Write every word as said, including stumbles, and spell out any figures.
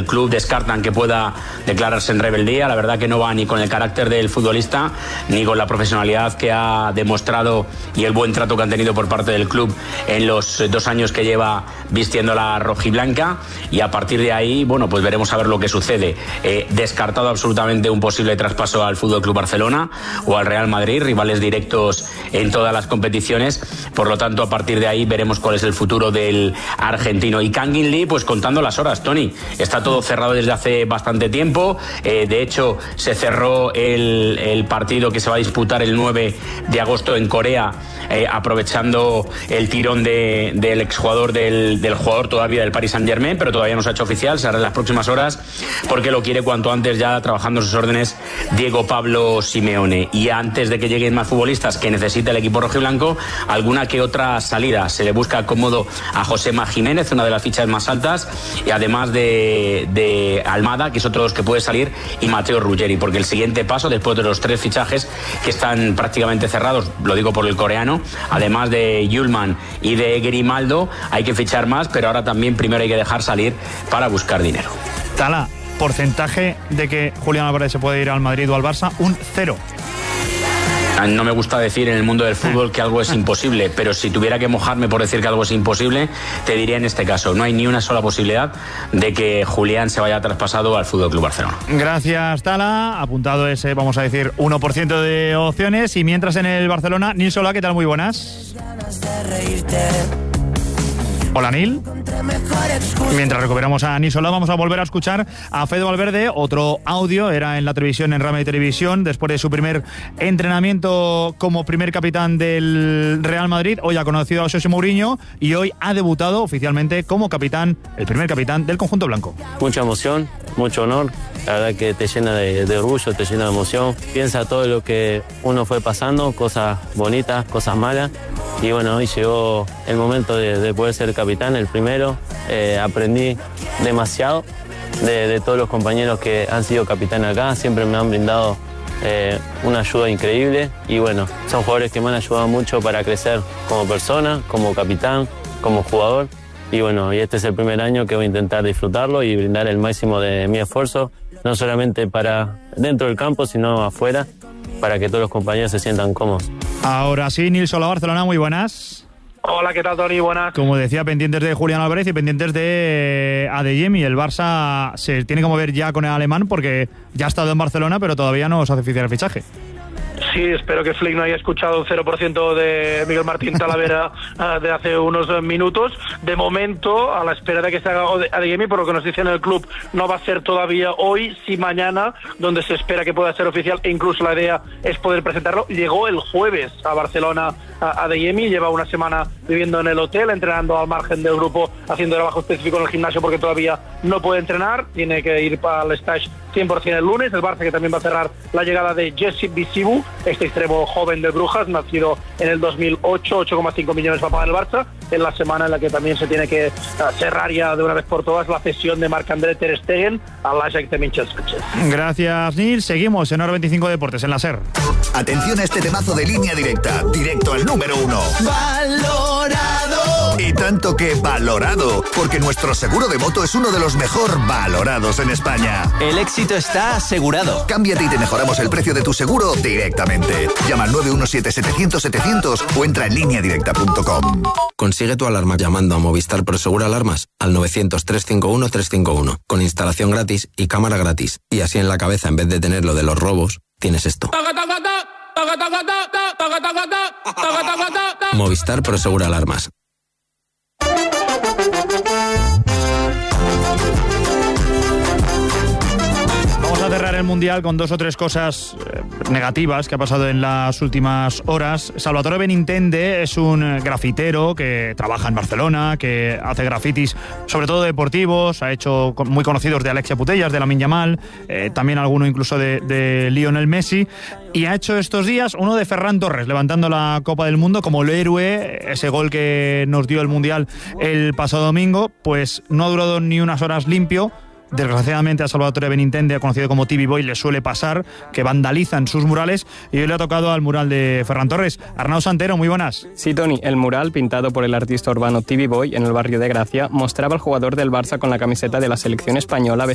el club descartan que pueda declararse en rebeldía. La verdad que no va ni con el carácter del futbolista ni con la profesionalidad que ha demostrado y el buen trato que han tenido por parte del club en los dos años que lleva vistiendo la rojiblanca, y a partir de ahí, bueno, pues veremos a ver lo que sucede. Eh, descartado absolutamente un posible traspaso al Fútbol Club Barcelona o al Real Madrid, rivales directos en todas las competiciones. Por lo tanto, a partir de ahí veremos cuál es el futuro del argentino. Y Kangin Lee, pues contando las horas, Tony. Está todo cerrado desde hace bastante tiempo. Eh, de hecho, se cerró el, el partido que se va a disputar el nueve de agosto en Corea, eh, aprovechando el tirón de, del exjugador del, del jugador todavía del Paris Saint-Germain, pero todavía no se ha hecho oficial, se hará en las próximas horas, porque lo quiere cuanto antes ya trabajando sus órdenes Diego Pablo Simeone. Y antes de que lleguen más futbolistas que necesita el equipo rojiblanco, alguna que otra salida. Se le busca cómodo a Josema Jiménez, una de las fichas más altas, y además de, de Almada, que es otro de los que puede salir, y Matteo Ruggeri, porque el siguiente paso, después de los tres fichajes que están prácticamente cerrados, lo digo por el coreano, además de Yulman y de Grimaldo, hay que fichar más, pero ahora también primero hay que dejar salir para buscar dinero. Tala, porcentaje de que Julián Álvarez se puede ir al Madrid o al Barça, un cero. No me gusta decir en el mundo del fútbol que algo es imposible, pero si tuviera que mojarme por decir que algo es imposible, te diría en este caso, no hay ni una sola posibilidad de que Julián se vaya traspasado al Fútbol Club Barcelona. Gracias, Tala. Apuntado ese, vamos a decir, uno por ciento de opciones. Y mientras en el Barcelona, Nil Solà, ¿qué tal? Muy buenas. Hola, Nil. Mientras recuperamos a Nil Solà, vamos a volver a escuchar a Fede Valverde. Otro audio, era en la televisión, en Rama de Televisión, después de su primer entrenamiento como primer capitán del Real Madrid. Hoy ha conocido a José Mourinho y hoy ha debutado oficialmente como capitán, el primer capitán del conjunto blanco. Mucha emoción, mucho honor. La verdad que te llena de, de orgullo, te llena de emoción. Piensa todo lo que uno fue pasando, cosas bonitas, cosas malas. Y bueno, hoy llegó el momento de, de poder ser capitán, el primero. Eh, aprendí demasiado de, de todos los compañeros que han sido capitanes acá. Siempre me han brindado eh, una ayuda increíble. Y bueno, son jugadores que me han ayudado mucho para crecer como persona, como capitán, como jugador. Y bueno, y este es el primer año que voy a intentar disfrutarlo y brindar el máximo de mi esfuerzo, no solamente para dentro del campo, sino afuera, para que todos los compañeros se sientan cómodos. Ahora sí, Nil Solà, Barcelona, muy buenas. Hola, ¿qué tal, Tony? Buenas. Como decía, pendientes de Julián Álvarez y pendientes de Adeyemi. El Barça se tiene que mover ya con el alemán porque ya ha estado en Barcelona, pero todavía no se hace oficial el fichaje. Sí, espero que Flick no haya escuchado un cero por ciento de Miguel Martín Talavera de hace unos minutos. De momento, a la espera de que se haga Adeyemi, por lo que nos dicen en el club, no va a ser todavía hoy, sí mañana, donde se espera que pueda ser oficial, e incluso la idea es poder presentarlo. Llegó el jueves a Barcelona Adeyemi, lleva una semana viviendo en el hotel, entrenando al margen del grupo, haciendo trabajo específico en el gimnasio porque todavía no puede entrenar, tiene que ir para el stage cien por ciento el lunes. El Barça, que también va a cerrar la llegada de Jesse Bisibu, este extremo joven de Brujas, nacido en el dos mil ocho, ocho coma cinco millones va a pagar el Barça, en la semana en la que también se tiene que cerrar ya de una vez por todas la cesión de Marc-André ter Stegen al Ajax de Manchester. Gracias, Nil. Seguimos en Hora veinticinco Deportes, en la SER. Atención a este temazo de Línea Directa, directo al número uno. ¡Valorado! Y tanto que valorado, porque nuestro seguro de moto es uno de los mejor valorados en España. El éxito está asegurado. Cámbiate y te mejoramos el precio de tu seguro directamente. Llama al nueve uno siete, setecientos, setecientos o entra en línea directa punto com. Consigue tu alarma llamando a Movistar Prosegur Alarmas al novecientos, trescientos cincuenta y uno, trescientos cincuenta y uno, con instalación gratis y cámara gratis. Y así en la cabeza, en vez de tener lo de los robos, tienes esto. Movistar Prosegur Alarmas. Vamos a cerrar el Mundial con dos o tres cosas eh, negativas que ha pasado en las últimas horas. Salvatore Benintende es un grafitero que trabaja en Barcelona, que hace grafitis sobre todo deportivos, ha hecho muy conocidos de Alexia Putellas, de Lamine Yamal, eh, también alguno incluso de, de Lionel Messi, y ha hecho estos días uno de Ferran Torres, levantando la Copa del Mundo como el héroe. Ese gol que nos dio el Mundial el pasado domingo, pues no ha durado ni unas horas limpio. Desgraciadamente a Salvatore Benintende, conocido como T V Boy, le suele pasar que vandalizan sus murales, y hoy le ha tocado al mural de Ferran Torres. Arnau Santero, muy buenas. Sí, Tony, el mural pintado por el artista urbano T V Boy en el barrio de Gracia mostraba al jugador del Barça con la camiseta de la selección española